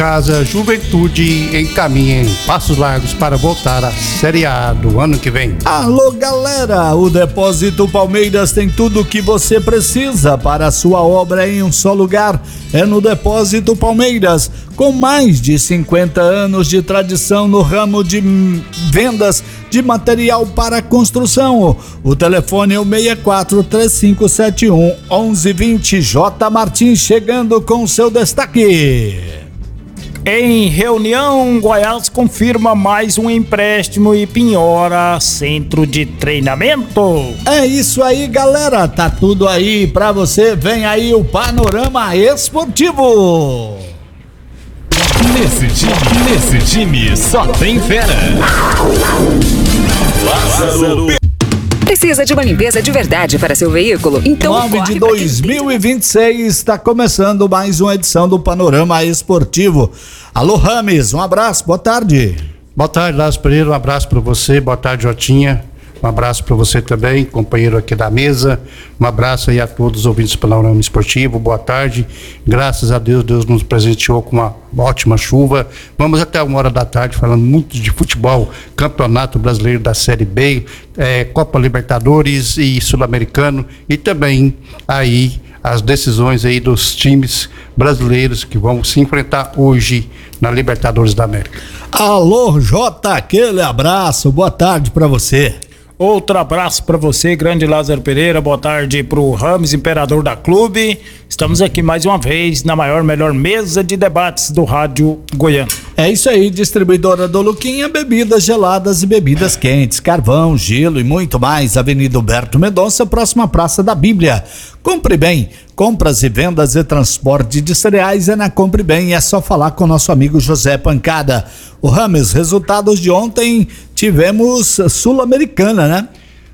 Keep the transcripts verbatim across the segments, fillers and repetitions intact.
Casa, Juventude encaminha em passos largos para voltar à Série A do ano que vem. Alô, galera, o Depósito Palmeiras tem tudo o que você precisa para a sua obra em um só lugar. É no Depósito Palmeiras, com mais de cinquenta anos de tradição no ramo de vendas de material para construção. O telefone é o seis quatro três cinco sete um um um dois zero. J. Martins chegando com seu destaque. Em reunião, Goiás confirma mais um empréstimo e Pinhora centro de treinamento. É isso aí, galera, tá tudo aí pra você. Vem aí o Panorama Esportivo. Nesse time, nesse time só tem fera. Lázaro. Precisa de uma limpeza de verdade para seu veículo? Então nove de dois mil e vinte e seis está começando mais uma edição do Panorama Esportivo. Alô, Rames, um abraço, boa tarde. Boa tarde, Lázaro Pereira, um abraço para você, boa tarde, Jotinha. Um abraço para você também, companheiro aqui da mesa. Um abraço aí a todos os ouvintes do Panorama Esportivo. Boa tarde. Graças a Deus, Deus nos presenteou com uma ótima chuva. Vamos até uma hora da tarde falando muito de futebol, Campeonato Brasileiro da Série B, eh, Copa Libertadores e Sul-Americano, e também aí as decisões aí dos times brasileiros que vão se enfrentar hoje na Libertadores da América. Alô, Jota, aquele abraço, boa tarde para você. Outro abraço para você, grande Lázaro Pereira, boa tarde pro Rames, imperador da clube. Estamos aqui mais uma vez na maior, melhor mesa de debates do rádio goiano. É isso aí, distribuidora do Luquinha, bebidas geladas e bebidas quentes, carvão, gelo e muito mais. Avenida Humberto Mendonça, próxima Praça da Bíblia. Compre Bem, compras e vendas e transporte de cereais é na Compre Bem, é só falar com o nosso amigo José Pancada. O Rames, resultados de ontem tivemos Sul-Americana, né?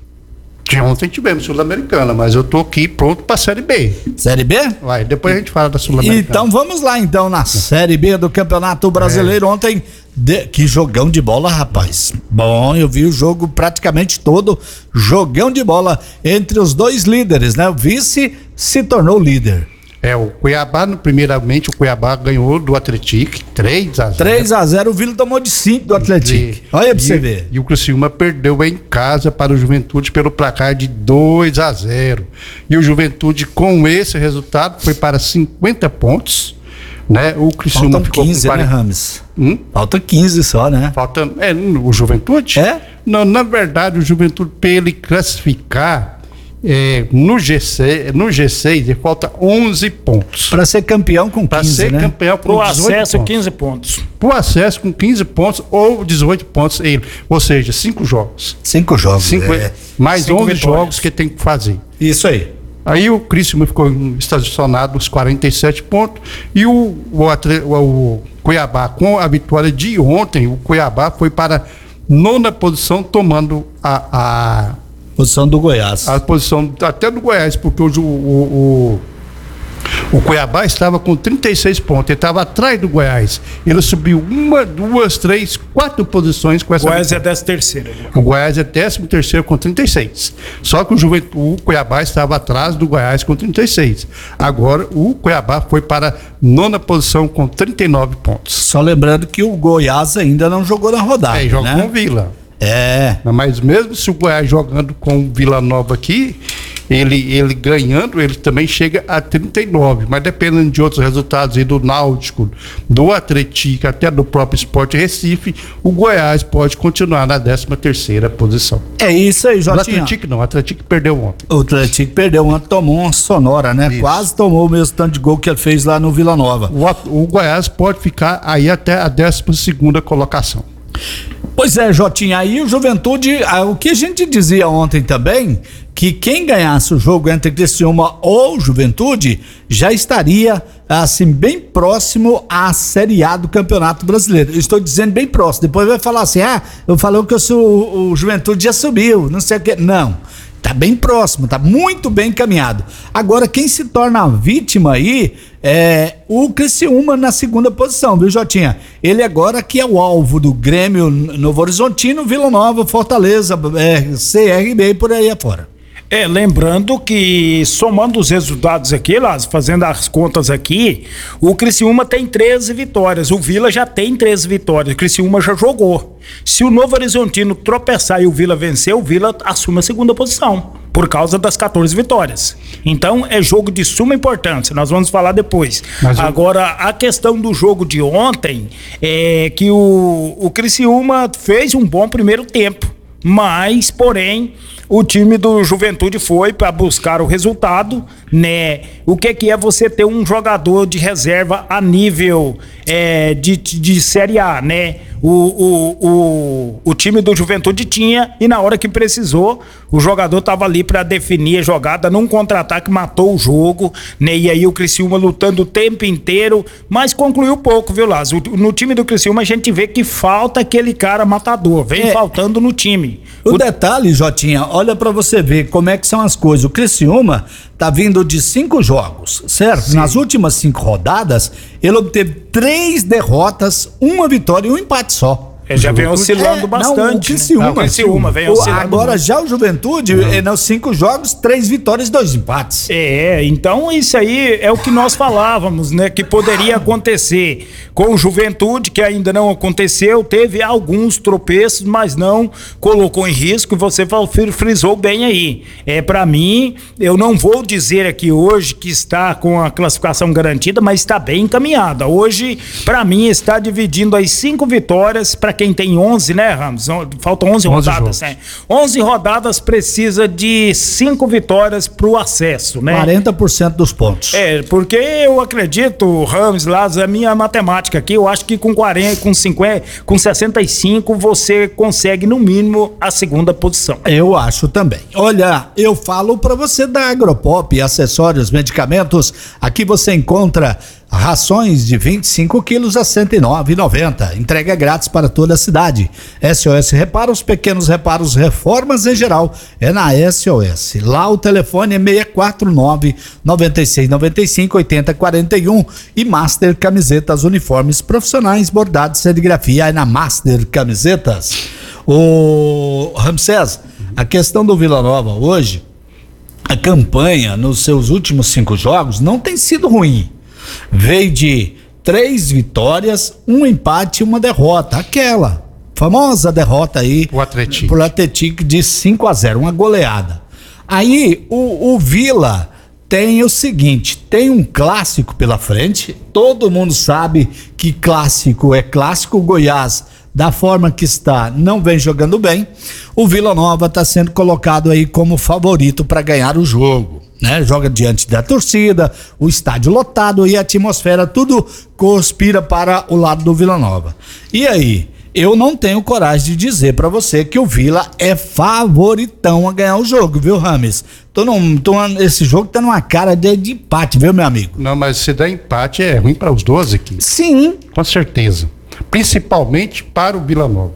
De ontem tivemos Sul-Americana, mas eu tô aqui pronto pra Série B. Série B? Vai, depois a gente fala da Sul-Americana. Então vamos lá então na Série B do Campeonato Brasileiro. É. Ontem, de... que jogão de bola, rapaz. Bom, eu vi o jogo praticamente todo, jogão de bola entre os dois líderes, né? O vice se tornou líder. É, o Cuiabá, primeiramente, o Cuiabá ganhou do Atlético três a zero. três a zero, o Vila tomou de cinco do Atlético. Olha pra e, você ver. E o Criciúma perdeu em casa para o Juventude pelo placar de dois a zero. E o Juventude, com esse resultado, foi para cinquenta pontos, né? O Criciúma Faltam ficou quinze, com né, Rames? Hum? Falta quinze só, né? Falta, é, o Juventude? É? Não, na verdade, o Juventude, para ele classificar É, no, G seis, no G seis ele falta onze pontos. Para ser campeão com quinze, pra ser né? campeão com Pro dezoito acesso, pontos. quinze pontos. Pro acesso com quinze pontos ou dezoito pontos, ele, ou seja, cinco jogos. Cinco jogos, Cinco, é. mais Cinco onze vitórias. jogos que tem que fazer. Isso aí. Aí o Criciúma ficou estacionado nos quarenta e sete pontos e o, o, atre, o, o Cuiabá, com a vitória de ontem, o Cuiabá foi para nona posição, tomando a... a Posição do Goiás. A posição até do Goiás, porque o, o, o, o Cuiabá estava com trinta e seis pontos, ele estava atrás do Goiás. Ele subiu uma, duas, três, quatro posições com essa. O Goiás é décimo terceiro. O Goiás é décimo terceiro com trinta e seis. Só que o, Juventude, o Cuiabá estava atrás do Goiás com trinta e seis. Agora o Cuiabá foi para nona posição com trinta e nove pontos. Só lembrando que o Goiás ainda não jogou na rodada. É, joga né? com o Vila. É. Mas mesmo se o Goiás jogando com o Vila Nova aqui, ele, ele ganhando, ele também chega a trinta e nove. Mas dependendo de outros resultados aí do Náutico, do Atlético, até do próprio Sport Recife, o Goiás pode continuar na décima terceira posição. É isso aí, O Jotinha. Atlético não, o Atlético perdeu ontem. O Atlético perdeu ontem, tomou uma sonora, né? Isso. Quase tomou o mesmo tanto de gol que ele fez lá no Vila Nova. O, o Goiás pode ficar aí até a décima segunda colocação. Pois é, Jotinha, aí o Juventude, ah, o que a gente dizia ontem também, que quem ganhasse o jogo entre Criciúma ou Juventude já estaria, assim, bem próximo à Série A do Campeonato Brasileiro. Eu estou dizendo bem próximo, depois vai falar assim, ah, eu falei que eu sou, o Juventude já subiu, não sei o que, não. Tá bem próximo, tá muito bem encaminhado. Agora, quem se torna a vítima aí é o Criciúma na segunda posição, viu, Jotinha? Ele agora que é o alvo do Grêmio, Novo Horizontino, Vila Nova, Fortaleza, é, C R B e por aí afora. É, lembrando que, somando os resultados aqui, Lázaro, fazendo as contas aqui, o Criciúma tem treze vitórias, o Vila já tem treze vitórias, o Criciúma já jogou. Se o Novo Horizontino tropeçar e o Vila vencer, o Vila assume a segunda posição, por causa das quatorze vitórias. Então, é jogo de suma importância, nós vamos falar depois. Mas Agora, eu... a questão do jogo de ontem é que o, o Criciúma fez um bom primeiro tempo, mas, porém, o time do Juventude foi para buscar o resultado, né? O que que é você ter um jogador de reserva a nível é, de, de Série A, né? O, o, o, o time do Juventude tinha, e na hora que precisou, o jogador estava ali para definir a jogada, num contra-ataque matou o jogo, né? E aí o Criciúma lutando o tempo inteiro, mas concluiu pouco, viu, Lázaro? No time do Criciúma a gente vê que falta aquele cara matador, vem é. faltando no time. O, o detalhe, Jotinha, olha para você ver como é que são as coisas. O Criciúma tá vindo de cinco jogos, certo? Sim. Nas últimas cinco rodadas, ele obteve três derrotas, uma vitória e um empate só. Ele já vem oscilando é, bastante. Não, o Criciúma, né? não, o Criciúma vem oscilando. Agora muito. Já o Juventude, é, nos cinco jogos, três vitórias e dois empates. É, então isso aí é o que nós falávamos, né? Que poderia acontecer com o Juventude, que ainda não aconteceu, teve alguns tropeços, mas não colocou em risco, e você frisou bem aí. É, pra mim, eu não vou dizer aqui hoje que está com a classificação garantida, mas está bem encaminhada. Hoje, pra mim, está dividindo as cinco vitórias para quem tem onze, né, Ramos? Faltam onze rodadas, né? onze rodadas precisa de cinco vitórias pro acesso, né? quarenta por cento dos pontos. É, porque eu acredito, Ramos, Lázaro, a minha matemática aqui, eu acho que com quarenta, com cinquenta, com sessenta e cinco você consegue no mínimo a segunda posição. Eu acho também. Olha, eu falo para você da Agropop, acessórios, medicamentos, aqui você encontra rações de vinte e cinco quilos a cento e nove reais e noventa centavos. Entrega grátis para toda a cidade. S O S Reparos, pequenos reparos, reformas em geral. É na S O S. Lá o telefone é seis quatro nove, nove seis nove cinco, oito zero quatro um. E Master Camisetas, uniformes profissionais, bordados, serigrafia. É na Master Camisetas. O Ramsés, a questão do Vila Nova hoje, a campanha nos seus últimos cinco jogos não tem sido ruim. Veio de três vitórias, um empate e uma derrota. Aquela famosa derrota aí o Atlético. Pro Atlético de cinco a zero, uma goleada. Aí o, o Vila tem o seguinte, tem um clássico pela frente, todo mundo sabe que clássico é clássico. O Goiás, da forma que está, não vem jogando bem. O Vila Nova está sendo colocado aí como favorito para ganhar o jogo, né? Joga diante da torcida, o estádio lotado e a atmosfera, tudo conspira para o lado do Vila Nova. E aí, eu não tenho coragem de dizer para você que o Vila é favoritão a ganhar o jogo, viu, Rames? Tô num, tô, esse jogo tá numa cara de, de empate, viu, meu amigo? Não, mas se der empate é ruim para os doze aqui. Sim. Com certeza. Principalmente para o Vila Nova.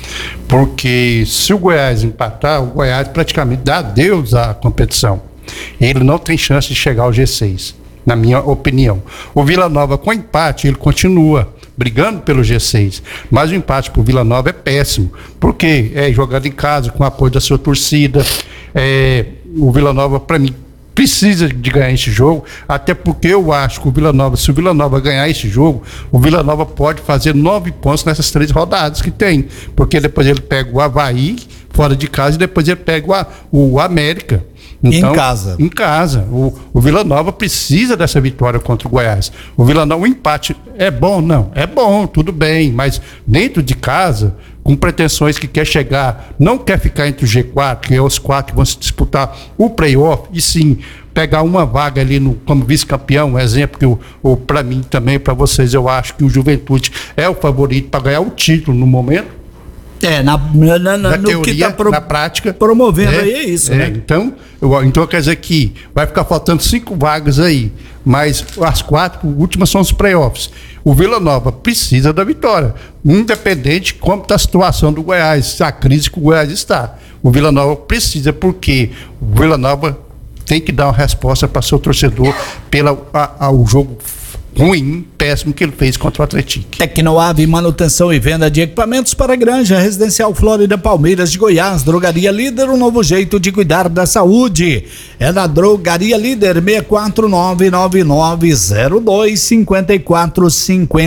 Porque se o Goiás empatar, o Goiás praticamente dá adeus à competição. Ele não tem chance de chegar ao G seis, na minha opinião. O Vila Nova, com empate, ele continua brigando pelo G seis, mas o empate pro Vila Nova é péssimo, porque é jogado em casa, com o apoio da sua torcida. É, o Vila Nova, para mim, precisa de ganhar esse jogo, até porque eu acho que o Vila Nova, se o Vila Nova ganhar esse jogo, o Vila Nova pode fazer nove pontos nessas três rodadas que tem, porque depois ele pega o Avaí fora de casa e depois ele pega o, o América. Então, em casa. Em casa. O, o Vila Nova precisa dessa vitória contra o Goiás. O Vila Nova, o empate é bom? Não. É bom, tudo bem, mas dentro de casa, com pretensões que quer chegar, não quer ficar entre o G quatro, que é os quatro que vão se disputar o playoff, e sim pegar uma vaga ali no, como vice-campeão, um exemplo que, o, o, para mim também, para vocês, eu acho que o Juventude é o favorito para ganhar o título no momento. É, na, na, na, na no teoria, que tá pro, na prática. Promovendo é, aí é isso, é, né? Então, eu, então quer dizer que vai ficar faltando cinco vagas aí, mas as quatro últimas são os playoffs. O Vila Nova precisa da vitória, independente de como está a situação do Goiás, a crise que o Goiás está. O Vila Nova precisa, porque o Vila Nova tem que dar uma resposta para seu torcedor pelo a, a, o jogo ruim, péssimo que ele fez contra o Atlético. Tecnoave, manutenção e venda de equipamentos para granja, Residencial Flórida, Palmeiras de Goiás, Drogaria Líder, um novo jeito de cuidar da saúde. É na Drogaria Líder, seis quatro nove nove nove zero dois cinco quatro cinco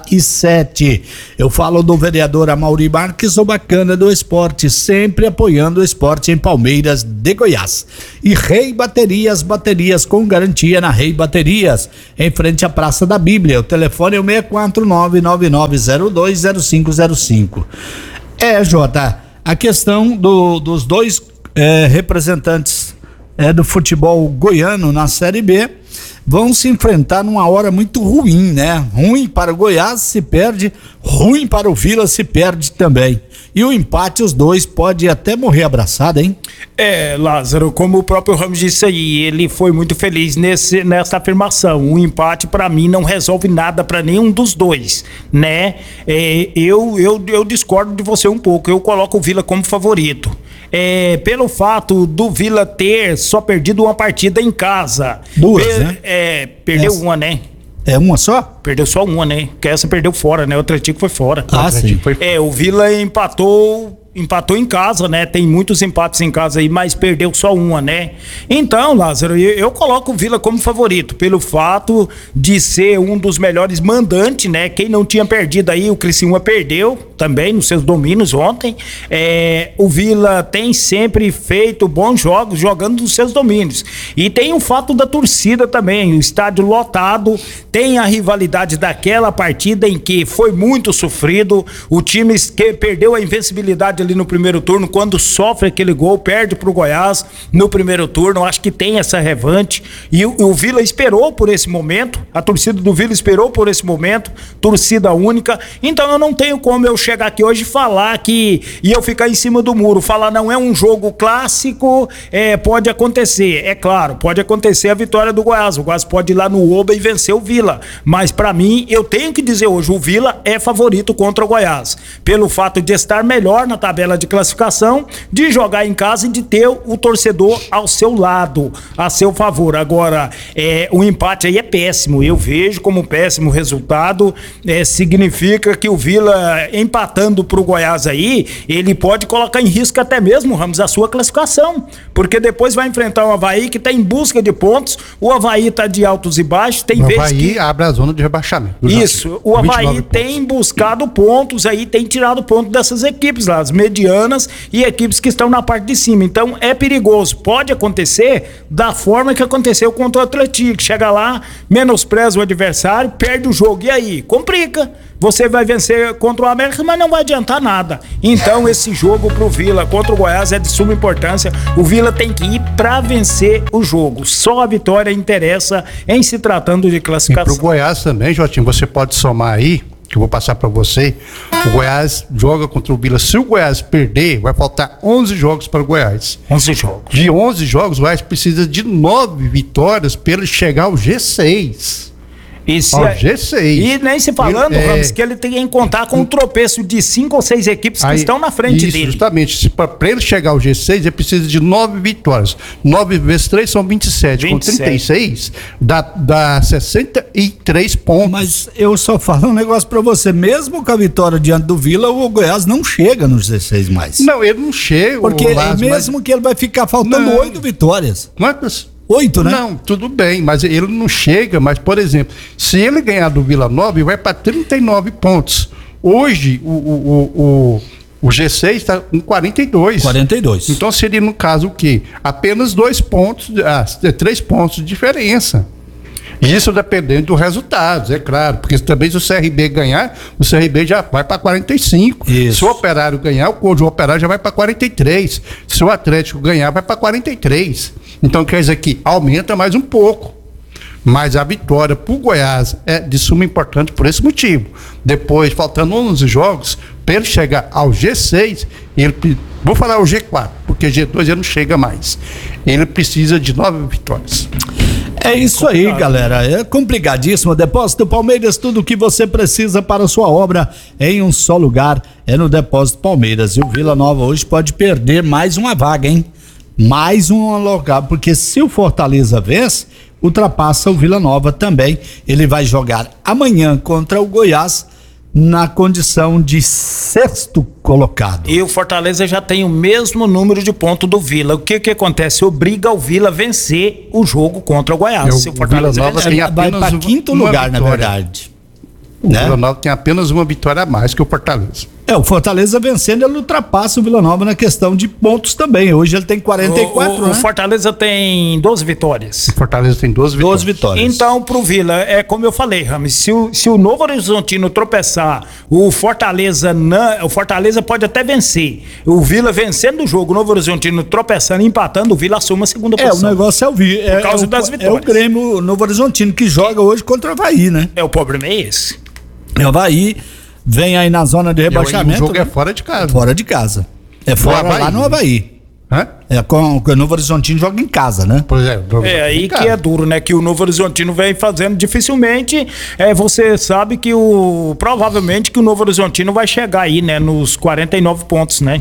sete. Eu falo do vereador Amaury Marques, o bacana do esporte, sempre apoiando o esporte em Palmeiras de Goiás. E Rei Baterias, baterias com garantia na Rei Baterias, em frente à Praça da Bíblia. O telefone é o seis quatro nove nove nove zero dois zero cinco zero cinco. É, Jota, a questão do, dos dois é, representantes é, do futebol goiano na Série B vão se enfrentar numa hora muito ruim, né? Ruim para o Goiás, se perde, ruim para o Vila, se perde também. E o empate, os dois, pode até morrer abraçado, hein? É, Lázaro, como o próprio Ramos disse aí, ele foi muito feliz nesse, nessa afirmação. O empate, para mim, não resolve nada para nenhum dos dois, né? É, eu, eu, eu discordo de você um pouco, eu coloco o Vila como favorito. É, pelo fato do Vila ter só perdido uma partida em casa. Duas, per, né? É, perdeu essa. uma, né? É uma só? Perdeu só uma, né? Porque essa perdeu fora, né? O Atlético foi fora. Ah, sim. Foi... É, o Vila empatou... Empatou em casa, né? Tem muitos empates em casa aí, mas perdeu só uma, né? Então, Lázaro, eu, eu coloco o Vila como favorito, pelo fato de ser um dos melhores mandantes, né? Quem não tinha perdido aí, o Criciúma perdeu também nos seus domínios ontem. É, o Vila tem sempre feito bons jogos, jogando nos seus domínios. E tem o fato da torcida também, o estádio lotado, tem a rivalidade daquela partida em que foi muito sofrido, o time que perdeu a invencibilidade ali no primeiro turno, quando sofre aquele gol, perde pro Goiás no primeiro turno. Acho que tem essa revanche e o, o Vila esperou por esse momento, a torcida do Vila esperou por esse momento, torcida única. Então eu não tenho como eu chegar aqui hoje e falar que e eu ficar em cima do muro, falar não é um jogo clássico, é, pode acontecer, é claro, pode acontecer a vitória do Goiás, o Goiás pode ir lá no Oba e vencer o Vila, mas para mim, eu tenho que dizer hoje, o Vila é favorito contra o Goiás, pelo fato de estar melhor na tabela de classificação, de jogar em casa e de ter o torcedor ao seu lado, a seu favor. Agora, é, o empate aí é péssimo, eu vejo como péssimo resultado, é, significa que o Vila empatando pro Goiás aí, ele pode colocar em risco até mesmo, Ramos, a sua classificação, porque depois vai enfrentar o Avaí que tá em busca de pontos, o Avaí tá de altos e baixos, tem o vezes Avaí que... abre a zona de rebaixamento. Isso, o Avaí tem buscado pontos aí, tem tirado pontos dessas equipes lá, as medianas e equipes que estão na parte de cima. Então é perigoso. Pode acontecer da forma que aconteceu contra o Atlético. Chega lá, menospreza o adversário, perde o jogo. E aí? Complica. Você vai vencer contra o América, mas não vai adiantar nada. Então esse jogo pro Vila contra o Goiás é de suma importância. O Vila tem que ir pra vencer o jogo. Só a vitória interessa em se tratando de classificação. E pro Goiás também, Jotinho, você pode somar aí, que eu vou passar para você. O Goiás joga contra o Vila. Se o Goiás perder, vai faltar onze jogos para o Goiás. onze jogos. De onze jogos, o Goiás precisa de nove vitórias para ele chegar ao G seis. Isso ao é... G seis. E nem se falando, ele, Ramos, é... que ele tem que contar com um tropeço de cinco ou seis equipes que Aí, estão na frente isso, dele. Justamente. Para ele chegar ao G seis, ele precisa de nove vitórias. nove vezes três são vinte e sete. vinte e sete. Com trinta e seis, dá, dá sessenta e três pontos. Mas eu só falo um negócio pra você, mesmo com a vitória diante do Vila, o Goiás não chega nos dezesseis mais. Não, ele não chega. Porque Lázaro, mesmo mas... que ele vai ficar faltando Não. oito vitórias. Quantas? Oito, né? Não, tudo bem, mas ele não chega. Mas, por exemplo, se ele ganhar do Vila Nova, vai para trinta e nove pontos. Hoje, o, o, o, o G seis está com quarenta e dois. quarenta e dois. Então, seria, no caso, o quê? Apenas dois pontos, ah, três pontos de diferença. Isso dependendo dos resultados, é claro. Porque também se o C R B ganhar, o C R B já vai para quarenta e cinco. Isso. Se o Operário ganhar, o Código Operário já vai para quarenta e três. Se o Atlético ganhar, vai para quarenta e três. Então quer dizer que aumenta mais um pouco. Mas a vitória para o Goiás é de suma importância por esse motivo. Depois, faltando onze jogos, para ele chegar ao G seis, ele, vou falar o G quatro, porque G dois ele não chega mais. Ele precisa de nove vitórias. É isso aí, galera. É complicadíssimo. Depósito Palmeiras, tudo o que você precisa para a sua obra em um só lugar é no Depósito Palmeiras. E o Vila Nova hoje pode perder mais uma vaga, hein? Mais um local, porque se o Fortaleza vence, ultrapassa o Vila Nova também. Ele vai jogar amanhã contra o Goiás na condição de sexto colocado. E o Fortaleza já tem o mesmo número de pontos do Vila. O que que acontece? Obriga o Vila a vencer o jogo contra o Goiás. Eu, Se o Fortaleza o Vila Nova vencer, tem Vai apenas para uma- quinto uma lugar, na vitória. verdade. O Né? Vila Nova tem apenas uma vitória a mais que o Fortaleza. É, o Fortaleza vencendo, ele ultrapassa o Vila Nova na questão de pontos também. Hoje ele tem quarenta e quatro, o, o, né? o Fortaleza tem doze vitórias. O Fortaleza tem doze vitórias. doze vitórias. Então, pro Vila, é como eu falei, Rames, se o, se o Novo Horizontino tropeçar, o Fortaleza não, o Fortaleza pode até vencer. O Vila vencendo o jogo, o Novo Horizontino tropeçando, empatando, o Vila assume a segunda É, o posição. negócio é o Vi. É, causa é o, das É o vitórias. Grêmio Novo Horizontino que joga hoje contra o Avaí, né? É, o problema é esse. É o Avaí vem aí na zona de E o rebaixamento. jogo né? é fora de casa. Fora de casa. É fora Avaí. lá no Avaí. Hã? É com, com o Novo Horizontino joga em casa, né? Por exemplo. É aí cara, que é duro, né? Que o Novo Horizontino vem fazendo dificilmente. É, você sabe que o. Provavelmente que o Novo Horizontino vai chegar aí, né? Nos quarenta e nove pontos, né?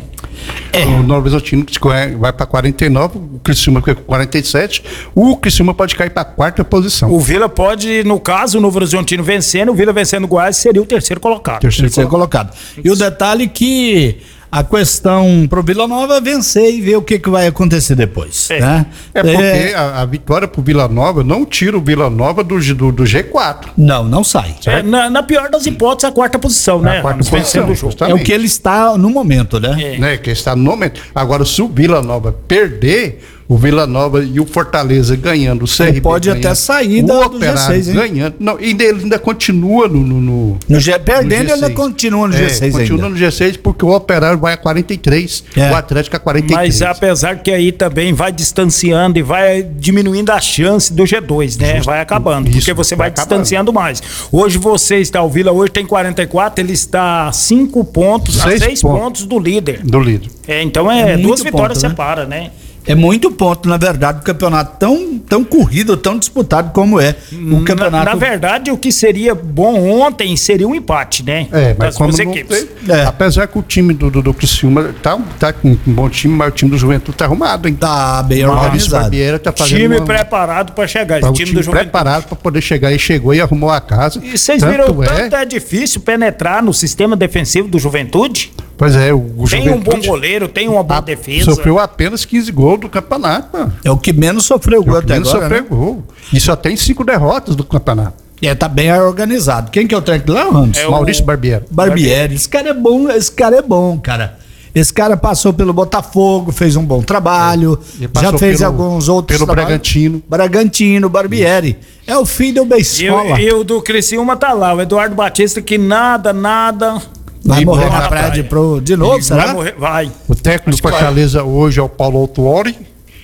O Novo Horizontino vai para quarenta e nove, o Criciúma fica com quarenta e sete. O Criciúma pode cair para a quarta posição. O Vila pode, no caso, o Novo Horizontino vencendo, o Vila vencendo o Goiás seria o terceiro colocado. Terceiro Ser colocado. E o detalhe que a questão pro Vila Nova é vencer e ver o que, que vai acontecer depois. É. Né? É porque a, a vitória pro Vila Nova não tira o Vila Nova do, G- do, do G quatro. Não, não sai. É, na, na pior das hipóteses, a quarta posição, né? A quarta Ramos, vencendo posição, o jogo. justamente. É o que ele está no momento, né? É. Né, que está no momento. Agora, se o Vila Nova perder, o Vila Nova e o Fortaleza ganhando, o C R B pode até ganhando, sair o da- do Operário G seis, hein? ganhando. Não, e ele ainda continua no, no, no- No G, perdendo, no ele G ainda seis. continua no É, G seis continua ainda. no G seis porque o Operário vai a quarenta e três, É. o Atlético a quarenta e três. Mas apesar que aí também vai distanciando e vai diminuindo a chance do G dois, né? Vai acabando, Isso, porque você vai vai, acabando. distanciando mais. Hoje você está, o Vila hoje tem quarenta e quatro, ele está a cinco pontos, a Seis seis pontos. pontos do líder. Do líder. É, então é, É muito duas vitórias ponto, né? separa, né? É muito ponto, na verdade, do campeonato tão, tão corrido, tão disputado como é o campeonato. Na, na verdade, o que seria bom ontem seria um empate, né? É, mas Das como duas não equipes. tem, É. apesar que o time do, do, do Criciúma tá, tá com um bom time, mas o time do Juventude tá arrumado, hein? Tá bem O Maurício organizado. Barbieri tá fazendo Time uma, preparado para chegar. tá Esse um time, time do Juventude. preparado para poder chegar e chegou e arrumou a casa. E vocês Tanto viram o é, tanto é difícil penetrar no sistema defensivo do Juventude? Pois é, o, o Tem um bom Juventude goleiro, tem uma boa a- defesa. sofreu apenas quinze gols do campeonato. mano. É o que menos sofreu gol até Menos agora, sofreu né? gol. E só tem cinco derrotas do campeonato. É, tá bem organizado. Quem que é o técnico lá, Ramos? É o- Maurício Barbieri. Barbieri. Esse cara é bom, esse cara é bom, cara. Esse cara passou pelo Botafogo, fez um bom trabalho, É. E passou já fez pelo- alguns outros pelo trabalhos. Bragantino. Bragantino, Barbieri. É o filho do E, Beisola. o- e o do Criciúma tá lá, o Eduardo Batista, que nada, nada. Vai E morrer morrer na na praia de, praia. pro, de novo, Vai será? morrer, vai. O técnico do Fortaleza hoje é o Paulo Autuori.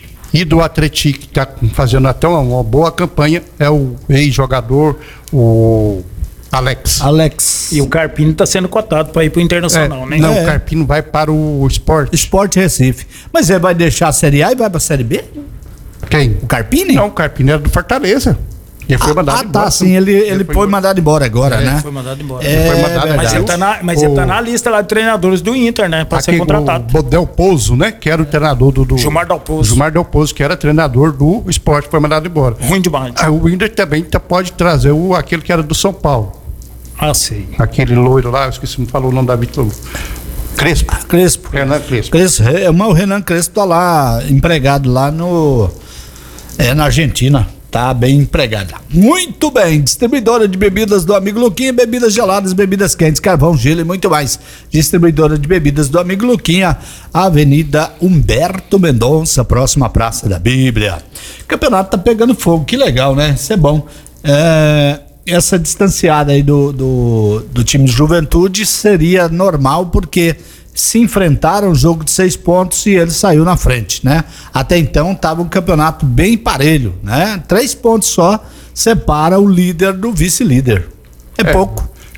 E do Atlético, que está fazendo até uma, uma boa campanha, é o ex-jogador, o Alex. Alex. E o Carpini tá sendo cotado para ir pro É, Internacional, né? Não, É. o Carpino vai para o esporte. Esporte Recife. Mas ele vai deixar a Série A e vai pra Série B? Quem? O Carpini? Não, o Carpino era do Fortaleza. Ele foi mandado ah, embora. tá, sim. Ele, ele, foi, embora. mandado embora agora, É, né? Foi mandado embora. É, foi mandado, verdade. Mas, ele tá, na, mas ele O- tá na lista lá de treinadores do Inter, né? Pra ser Aquele, contratado. O Del Pozo, né? Que era o treinador do. do Gilmar Del Pozo. Gilmar Del Pozo, que era treinador do esporte, foi mandado embora. Ruim demais. Aí o Inter também tá- pode trazer o, aquele que era do São Paulo. Ah, sei. Aquele loiro lá, eu esqueci, me falou o nome da Vitor. Crespo. Crespo. Renan Crespo. Crespo, é, mas o Renan Crespo tá lá, empregado lá no. É, na Argentina. Tá bem empregado. Muito bem. Distribuidora de bebidas do Amigo Luquinha, bebidas geladas, bebidas quentes, carvão, gelo e muito mais. Distribuidora de bebidas do Amigo Luquinha, Avenida Humberto Mendonça, próxima à Praça da Bíblia. O campeonato tá pegando fogo, que legal, né? Isso é bom. É, essa distanciada aí do, do, do time de Juventude seria normal, porque se enfrentaram um jogo de seis pontos e ele saiu na frente, né? Até então estava um campeonato bem parelho, né? Três pontos só separa o líder do vice-líder. É, É. pouco.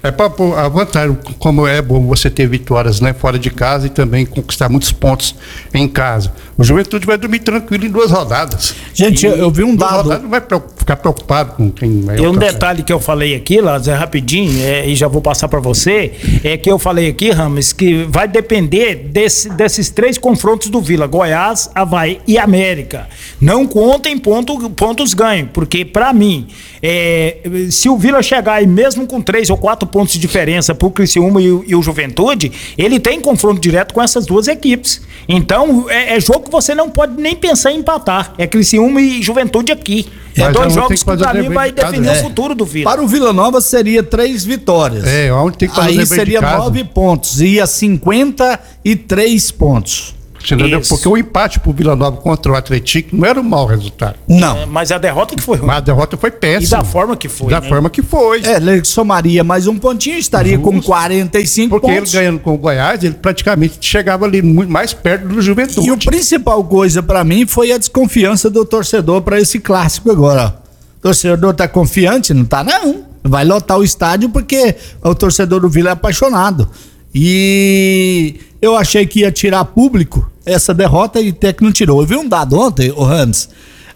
É pra, a vantagem, como é bom você ter vitórias, né, fora de casa e também conquistar muitos pontos em casa. O Juventude vai dormir tranquilo em duas rodadas. Gente, e eu vi um duas dado. rodadas não vai ficar preocupado com quem vai. E um detalhe que eu falei aqui, Lázaro, é rapidinho, é, e já vou passar para você, é que eu falei aqui, Rames, que vai depender desse, desses três confrontos do Vila, Goiás, Avaí e América. Não contem ponto, pontos ganhos, porque para mim, é, se o Vila chegar aí mesmo com três ou quatro pontos de diferença pro Criciúma e, e o Juventude, ele tem confronto direto com essas duas equipes. Então, é, é jogo que você não pode nem pensar em empatar. É Criciúma e Juventude aqui. É Mas dois onde jogos tem que, que fazer pra o mim, dever vai de casa, definir né? o futuro do Vila. Para o Vila Nova seria três vitórias. É, onde tem que fazer o Aí dever de seria casa. nove pontos, ia cinquenta e três pontos. Entendeu? Isso. Porque o empate pro Vila Nova contra o Atlético não era um mau resultado. Não. É, mas a derrota que foi ruim. Mas a derrota foi péssima. E da forma que foi, Da né? forma que foi. É, ele somaria mais um pontinho, estaria com quarenta e cinco Porque pontos. ele ganhando com o Goiás, ele praticamente chegava ali muito mais perto do Juventude. E o principal coisa pra mim foi a desconfiança do torcedor pra esse clássico agora. O torcedor tá confiante? Não tá, não. Vai lotar o estádio porque o torcedor do Vila é apaixonado. E eu achei que ia tirar público essa derrota e até que não tirou. Eu vi um dado ontem, o Rams.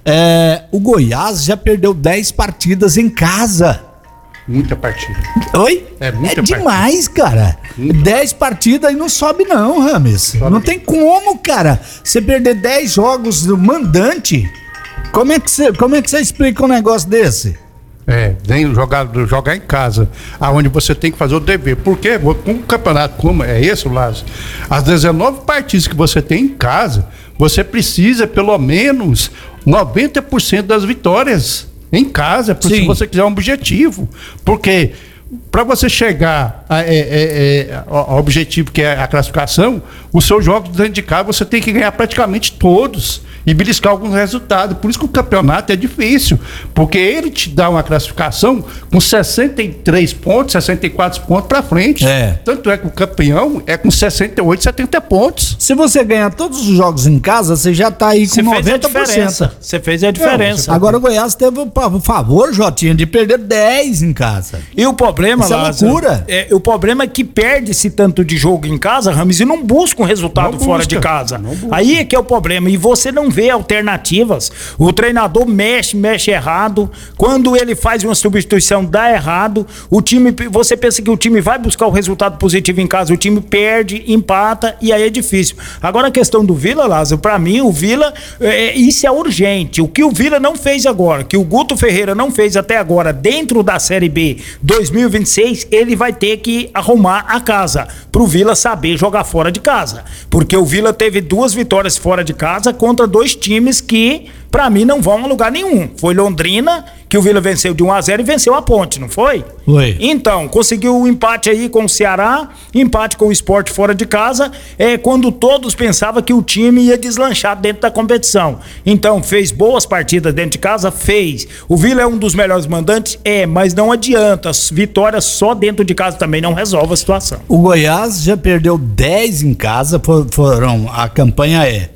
É, o Goiás já perdeu dez partidas em casa. Muita partida. Oi? É muita demais, cara. dez partidas e não sobe não, Rames. Não tem como, cara. Você perder dez jogos do mandante. Como é que você, como é que você explica um negócio desse? É, vem jogar, jogar em casa, aonde você tem que fazer o dever. Porque com um campeonato como é esse, Lázaro, as dezenove partidas que você tem em casa, você precisa pelo menos noventa por cento das vitórias em casa, se Sim. você quiser um objetivo. Porque para você chegar a, é, é, é, ao objetivo que é a classificação, os seus jogos dentro de casa você tem que ganhar praticamente todos e beliscar alguns resultados. Por isso que o campeonato é difícil, porque ele te dá uma classificação com sessenta e três pontos, sessenta e quatro pontos para frente. É. Tanto é que o campeão é com sessenta e oito, setenta pontos. Se você ganhar todos os jogos em casa, você já tá aí com Você fez a noventa por cento. diferença. Você fez a diferença. Agora o Goiás teve o pa- o favor, Jotinha, de perder dez em casa. E o problema, Isso é Lázaro, loucura. é, o problema é que perde esse tanto de jogo em casa, Rames, e não busca um resultado Não fora busca, de casa. não busca. Aí é que é o problema. E você não vê alternativas. O treinador mexe, mexe errado. Quando ele faz uma substituição, dá errado. O time, você pensa que o time vai buscar o resultado positivo em casa, o time perde, empata, e aí é difícil. Agora a questão do Vila, Lázaro, pra mim, o Vila, é, isso é urgente. O que o Vila não fez agora, que o Guto Ferreira não fez até agora, dentro da Série B dois mil e vinte e seis, ele vai ter que arrumar a casa pro Vila saber jogar fora de casa. Porque o Vila teve duas vitórias fora de casa contra dois times que, pra mim, não vão a lugar nenhum. Foi Londrina, que o Vila venceu de um a zero e venceu a Ponte, não foi? Foi. Então, conseguiu o um empate aí com o Ceará, empate com o Sport fora de casa, é quando todos pensavam que o time ia deslanchar dentro da competição. Então, fez boas partidas dentro de casa, fez. O Vila é um dos melhores mandantes? É, mas não adianta. Vitória só dentro de casa também não resolve a situação. O Goiás já perdeu dez em casa, for- foram, a campanha é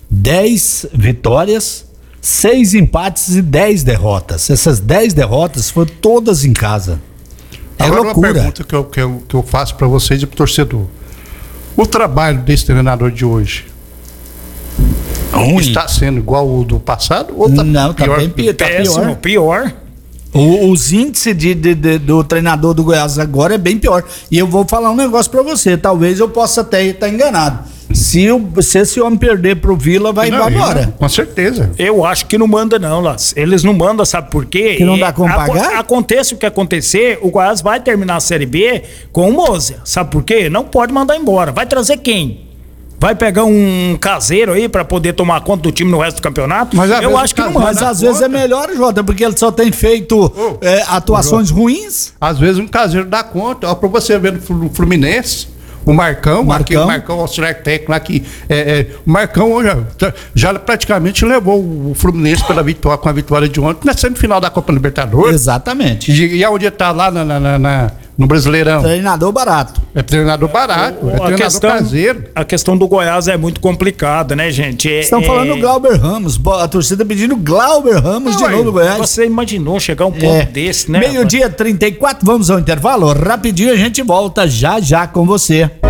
dez vitórias, seis empates e dez derrotas. Essas dez derrotas foram todas em casa. É Agora loucura. uma pergunta que eu, que eu, que eu faço para vocês e pro torcedor. O trabalho desse treinador de hoje Ruim. está sendo igual o do passado ou tá Não, tá pior? bem pi- tá Péssimo, pior. pior. O- os índices de, de- de- do treinador do Goiás agora é bem pior. E eu vou falar um negócio pra você, talvez eu possa até estar enganado. Se, o, se esse homem perder pro Vila, vai Não, embora. não, com certeza. Eu acho que não manda não, Las. Eles não mandam, sabe por quê? Que não dá como Aco- pagar? Aconteça o que acontecer, o Goiás vai terminar a Série B com o Moza. Sabe por quê? Não pode mandar embora. Vai trazer quem? Vai pegar um caseiro aí pra poder tomar conta do time no resto do campeonato? Mas, às eu vezes, acho que não o manda. Mas dá às vezes é conta. melhor, Jota, porque ele só tem feito é, atuações ruins. Às vezes um caseiro dá conta. Ó, pra você ver no Flu- Fluminense, o Marcão, Marcão. aqui, o Marcão, auxiliar técnico lá que. É, é, o Marcão hoje já, já praticamente levou o Fluminense pela vitória, com a vitória de ontem na semifinal da Copa Libertadores. Exatamente. E, e aonde tá lá na, na, na, na- no Brasileirão. Treinador barato. É treinador barato, é a treinador questão, caseiro. a questão do Goiás é muito complicada, né, gente? É, Estão é... falando do Glauber Ramos. Bo- A torcida pedindo Glauber Ramos Não, de novo no Goiás. Você imaginou chegar a um ponto É. desse, né? Meio-dia trinta e quatro, vamos ao intervalo? Rapidinho a gente volta já já com você.